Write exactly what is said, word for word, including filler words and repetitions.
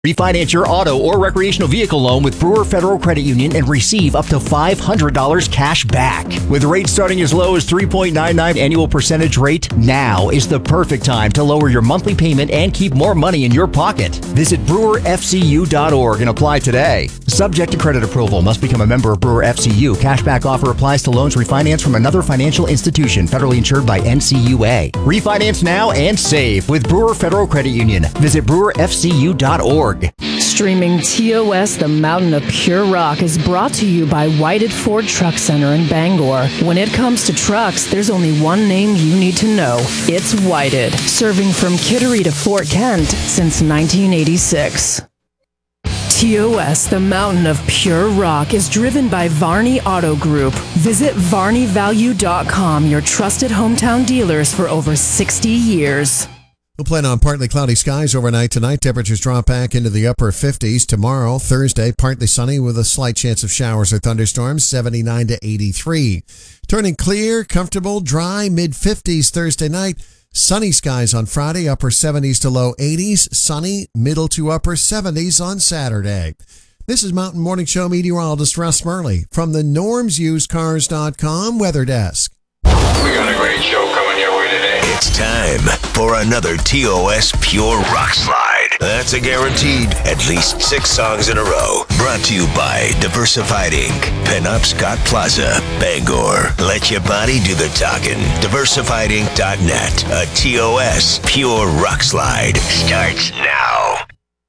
Refinance your auto or recreational vehicle loan with Brewer Federal Credit Union and receive up to five hundred dollars cash back. With rates starting as low as three point nine nine annual percentage rate, now is the perfect time to lower your monthly payment and keep more money in your pocket. Visit brewer f c u dot org and apply today. Subject to credit approval. Must become a member of Brewer F C U. Cashback offer applies to loans refinanced from another financial institution federally insured by N C U A. Refinance now and save with Brewer Federal Credit Union. Visit brewer f c u dot org. Streaming T O S, the Mountain of Pure Rock, is brought to you by Whited Ford Truck Center in Bangor. When it comes to trucks, there's only one name you need to know. It's Whited, serving from Kittery to Fort Kent since nineteen eighty-six. T O S, the Mountain of Pure Rock, is driven by Varney Auto Group. Visit varney value dot com, your trusted hometown dealers for over sixty years. We'll plan on partly cloudy skies overnight tonight. Temperatures drop back into the upper fifties. Tomorrow, Thursday, partly sunny with a slight chance of showers or thunderstorms, seventy-nine to eighty-three. Turning clear, comfortable, dry, mid-fifties Thursday night. Sunny skies on Friday, upper seventies to low eighties. Sunny, middle to upper seventies on Saturday. This is Mountain Morning Show meteorologist Russ Murley from the norms used cars dot com Weather Desk. We got a great show coming your way today. It's time for another T O S Pure Rock Slide. That's a guaranteed at least six songs in a row. Brought to you by Diversified Incorporated. Penop Scott Plaza, Bangor. Let your body do the talking. diversified inc dot net. A T O S Pure Rock Slide starts now.